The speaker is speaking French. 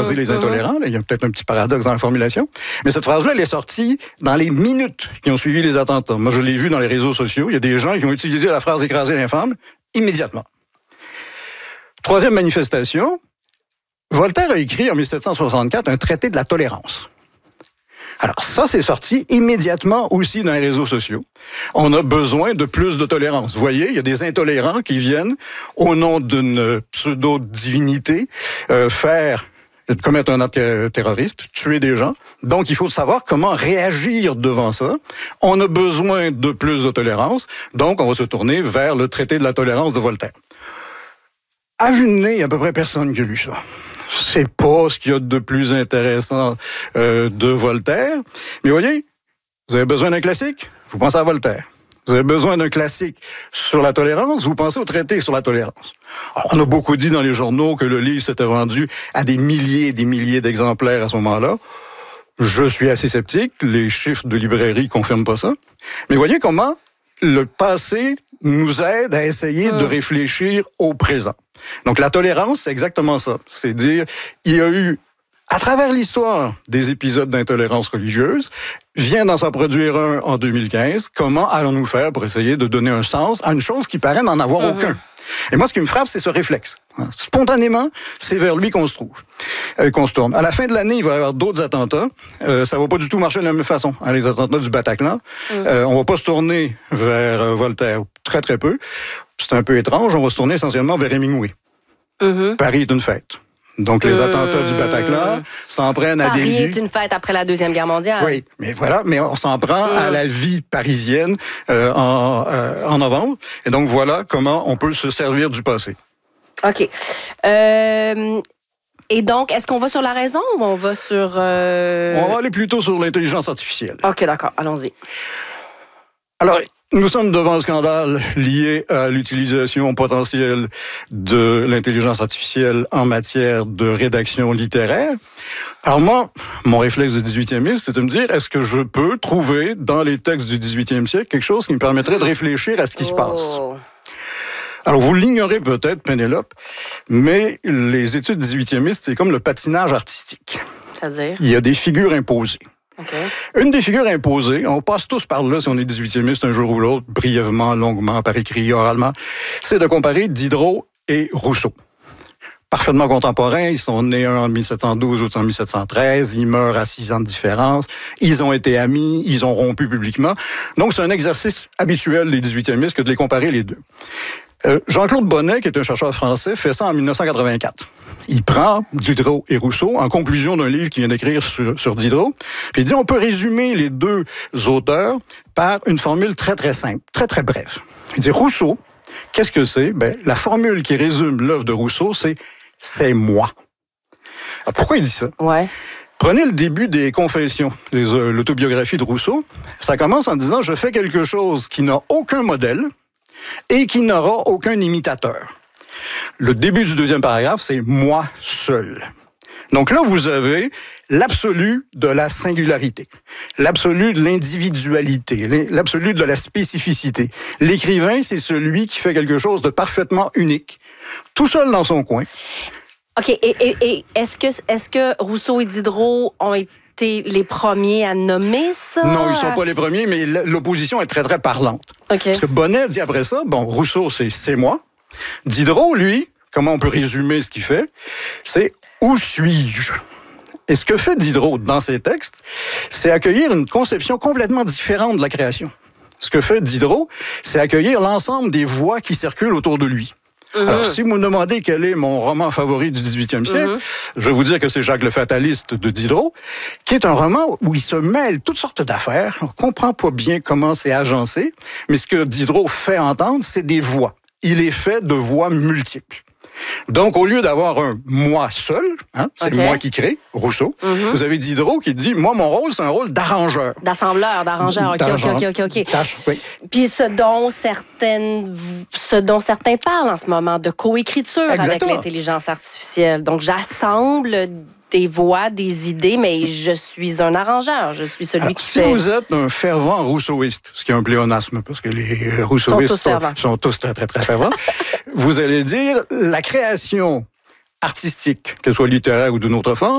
écraser les intolérants. Là. Il y a peut-être un petit paradoxe dans la formulation. Mais cette phrase-là, elle est sortie dans les minutes qui ont suivi les attentats. Moi, je l'ai vu dans les réseaux sociaux. Il y a des gens qui ont utilisé la phrase « écraser l'infâme » immédiatement. Troisième manifestation, Voltaire a écrit en 1764 un traité de la tolérance. Alors ça, c'est sorti immédiatement aussi dans les réseaux sociaux. On a besoin de plus de tolérance. Vous voyez, il y a des intolérants qui viennent, au nom d'une pseudo-divinité, commettre un acte terroriste, tuer des gens. Donc, il faut savoir comment réagir devant ça. On a besoin de plus de tolérance. Donc, on va se tourner vers le traité de la tolérance de Voltaire. À vue de nez, il y a à peu près personne qui a lu ça. C'est pas ce qu'il y a de plus intéressant de Voltaire. Mais voyez, vous avez besoin d'un classique, vous pensez à Voltaire. Vous avez besoin d'un classique sur la tolérance, vous pensez au traité sur la tolérance. Alors, on a beaucoup dit dans les journaux que le livre s'était vendu à des milliers et des milliers d'exemplaires à ce moment-là. Je suis assez sceptique, les chiffres de librairie confirment pas ça. Mais voyez comment le passé nous aide à essayer de réfléchir au présent. Donc, la tolérance, c'est exactement ça. C'est dire, il y a eu, à travers l'histoire, des épisodes d'intolérance religieuse. Vient d'en s'en produire un en 2015. Comment allons-nous faire pour essayer de donner un sens à une chose qui paraît n'en avoir aucun? Et moi, ce qui me frappe, c'est ce réflexe. Spontanément, c'est vers lui qu'on se trouve, qu'on se tourne. À la fin de l'année, il va y avoir d'autres attentats. Ça va pas du tout marcher de la même façon. Les attentats du Bataclan, on va pas se tourner vers Voltaire, très très peu. C'est un peu étrange. On va se tourner essentiellement vers Hemingway. Paris est une fête. Donc, les attentats du Bataclan s'en prennent à des lieux... Paris est une fête après la Deuxième Guerre mondiale. Oui, mais voilà, mais on s'en prend à la vie parisienne en novembre. Et donc, voilà comment on peut se servir du passé. OK. Et donc, est-ce qu'on va sur la raison ou on va sur... On va aller plutôt sur l'intelligence artificielle. OK, d'accord. Allons-y. Alors... Nous sommes devant un scandale lié à l'utilisation potentielle de l'intelligence artificielle en matière de rédaction littéraire. Alors moi, mon réflexe du 18e siècle, c'est de me dire, est-ce que je peux trouver dans les textes du 18e siècle quelque chose qui me permettrait de réfléchir à ce qui se passe? Alors, vous l'ignorez peut-être, Pénélope, mais les études 18e, c'est comme le patinage artistique. C'est-à-dire? Il y a des figures imposées. Okay. Une des figures imposées, on passe tous par là si on est 18e un jour ou l'autre, brièvement, longuement, par écrit, oralement, c'est de comparer Diderot et Rousseau. Parfaitement contemporains, ils sont nés un en 1712, l'autre en 1713, ils meurent à 6 ans de différence, ils ont été amis, ils ont rompu publiquement. Donc c'est un exercice habituel des 18e que de les comparer les deux. Jean-Claude Bonnet, qui est un chercheur français, fait ça en 1984. Il prend Diderot et Rousseau en conclusion d'un livre qu'il vient d'écrire sur Diderot, puis il dit on peut résumer les deux auteurs par une formule très très simple, très très brève. Il dit Rousseau, qu'est-ce que c'est? La formule qui résume l'œuvre de Rousseau, c'est moi. Alors, pourquoi il dit ça? Ouais. Prenez le début des Confessions, l'autobiographie de Rousseau. Ça commence en disant je fais quelque chose qui n'a aucun modèle et qui n'aura aucun imitateur. Le début du deuxième paragraphe, c'est « moi seul ». Donc là, vous avez l'absolu de la singularité, l'absolu de l'individualité, l'absolu de la spécificité. L'écrivain, c'est celui qui fait quelque chose de parfaitement unique, tout seul dans son coin. OK. Et est-ce que Rousseau et Diderot ont été les premiers à nommer ça? Non, ils ne sont pas les premiers, mais l'opposition est très, très parlante. Okay. Parce que Bonnet dit après ça, bon, Rousseau, c'est moi. Diderot, lui, comment on peut résumer ce qu'il fait? C'est « où suis-je » ? Et ce que fait Diderot dans ses textes, c'est accueillir une conception complètement différente de la création. Ce que fait Diderot, c'est accueillir l'ensemble des voix qui circulent autour de lui. Alors, si vous me demandez quel est mon roman favori du 18e siècle, je vais vous dire que c'est Jacques le Fataliste de Diderot, qui est un roman où il se mêle toutes sortes d'affaires. On ne comprend pas bien comment c'est agencé, mais ce que Diderot fait entendre, c'est des voix. Il est fait de voix multiples. Donc, au lieu d'avoir un « moi seul », c'est moi qui crée, Rousseau, vous avez Diderot qui dit « moi, mon rôle, c'est un rôle d'arrangeur ». D'assembleur, d'arrangeur, OK. Tâche, oui. Puis ce dont certains parlent en ce moment, de coécriture avec l'intelligence artificielle. Donc, j'assemble des voix, des idées, mais je suis un arrangeur. Je suis celui qui fait... Si vous êtes un fervent rousseauiste, ce qui est un pléonasme, parce que les rousseauistes sont tous très, très, très fervents, vous allez dire la création artistique, qu'elle soit littéraire ou d'une autre forme,